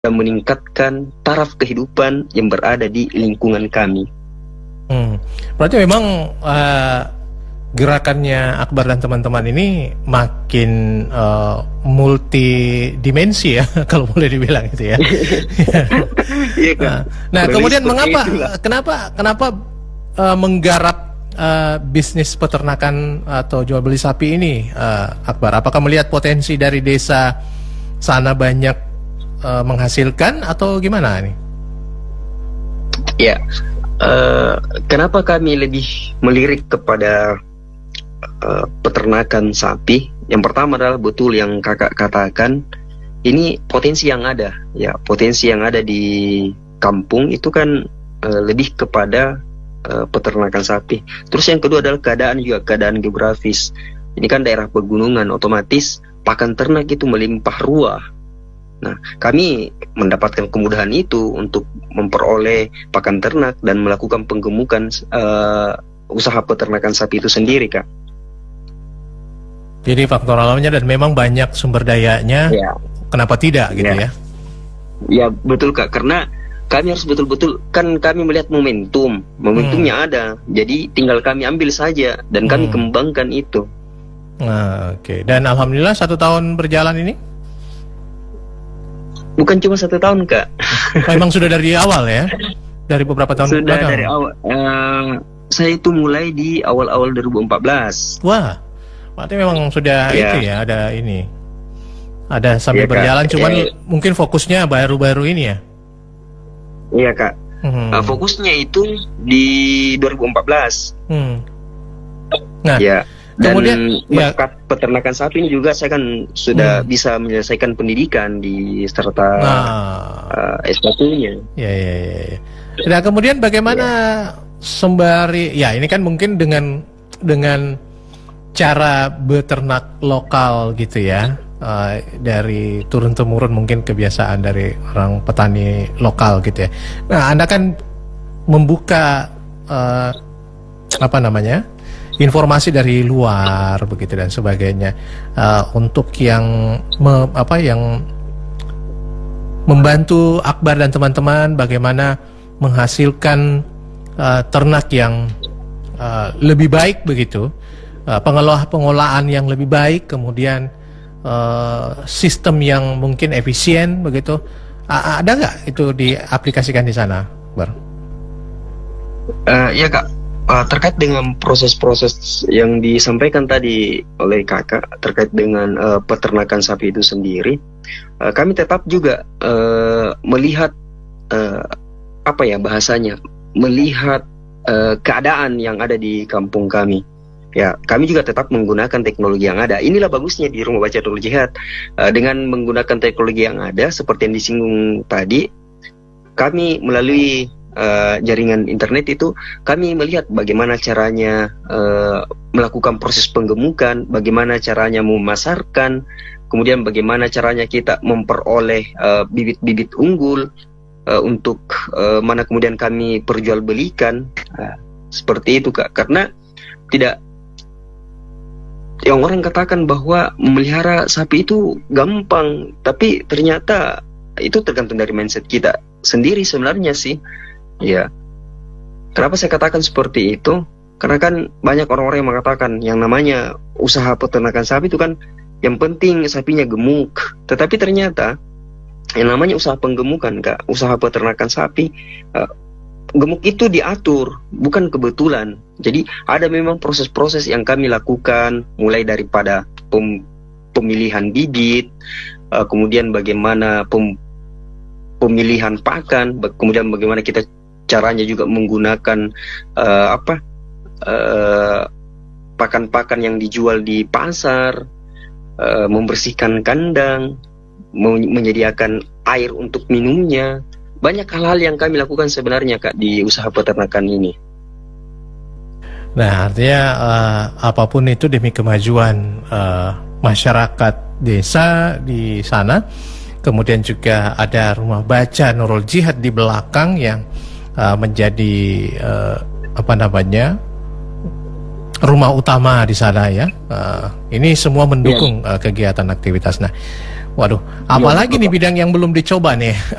dan meningkatkan taraf kehidupan yang berada di lingkungan kami. Berarti memang gerakannya Akbar dan teman-teman ini makin multidimensi ya, kalau boleh dibilang itu ya. Iya, kan? Nah, kemudian kenapa menggarap bisnis peternakan atau jual beli sapi ini, Akbar? Apakah melihat potensi dari desa sana banyak menghasilkan atau gimana nih? Ya, kenapa kami lebih melirik kepada peternakan sapi? Yang pertama adalah betul yang kakak katakan, ini potensi yang ada, ya, potensi yang ada di kampung itu kan lebih kepada peternakan sapi. Terus yang kedua adalah keadaan geografis. Ini kan daerah pegunungan, otomatis pakan ternak itu melimpah ruah. Nah, kami mendapatkan kemudahan itu untuk memperoleh pakan ternak dan melakukan penggemukan usaha peternakan sapi itu sendiri, Kak. Jadi faktor alamnya dan memang banyak sumber dayanya, ya. Kenapa tidak gitu ya? Ya betul, Kak, karena kami harus betul-betul, kan kami melihat momentumnya ada, jadi tinggal kami ambil saja dan kami kembangkan itu. Nah, oke. Dan alhamdulillah 1 tahun berjalan ini? Bukan cuma 1 tahun, Kak. Memang sudah dari awal ya? Dari beberapa tahun sudah belakang? Dari awal. Saya itu mulai di awal-awal 2014. Wah, berarti memang sudah itu ya, ada ini. Ada sambil berjalan, Kak. Cuman mungkin fokusnya baru-baru ini ya? Iya, Kak. Fokusnya itu di 2014. Nah, ya. Dan kemudian berkat peternakan sapi ini juga saya kan sudah bisa menyelesaikan pendidikan di serta S1-nya. Ya. Nah, kemudian bagaimana sembari ini kan mungkin dengan cara beternak lokal gitu ya, dari turun temurun mungkin kebiasaan dari orang petani lokal gitu ya. Nah, Anda kan membuka informasi dari luar begitu dan sebagainya, untuk yang membantu Akbar dan teman-teman bagaimana menghasilkan ternak yang lebih baik begitu, pengolahan yang lebih baik, kemudian sistem yang mungkin efisien begitu. Ada nggak itu diaplikasikan di sana, Akbar? Ya, Kak. Terkait dengan proses-proses yang disampaikan tadi oleh kakak terkait dengan peternakan sapi itu sendiri, kami tetap juga melihat melihat keadaan yang ada di kampung kami. Ya, kami juga tetap menggunakan teknologi yang ada. Inilah bagusnya di Rumah Baca Nurul Jihad. Dengan menggunakan teknologi yang ada seperti yang disinggung tadi, kami melalui jaringan internet itu kami melihat bagaimana caranya melakukan proses penggemukan, bagaimana caranya memasarkan, kemudian bagaimana caranya kita memperoleh bibit-bibit unggul untuk mana kemudian kami perjualbelikan, seperti itu, Kak. Karena tidak, yang orang katakan bahwa memelihara sapi itu gampang, tapi ternyata itu tergantung dari mindset kita sendiri sebenarnya sih. Ya, kenapa saya katakan seperti itu? Karena kan banyak orang-orang yang mengatakan yang namanya usaha peternakan sapi itu kan yang penting sapinya gemuk. Tetapi ternyata yang namanya usaha penggemukan, Kak, usaha peternakan sapi, gemuk itu diatur, bukan kebetulan. Jadi ada memang proses-proses yang kami lakukan, mulai daripada pemilihan bibit, kemudian bagaimana pemilihan pakan, kemudian bagaimana kita caranya juga menggunakan pakan-pakan yang dijual di pasar, membersihkan kandang, menyediakan air untuk minumnya. Banyak hal-hal yang kami lakukan sebenarnya, Kak, di usaha peternakan ini. Nah, artinya apapun itu demi kemajuan masyarakat desa di sana. Kemudian juga ada Rumah Baca Nurul Jihad di belakang yang menjadi rumah utama di sana ya. Ini semua mendukung kegiatan aktivitas. Nah, Waduh, apalagi nih bidang yang belum dicoba nih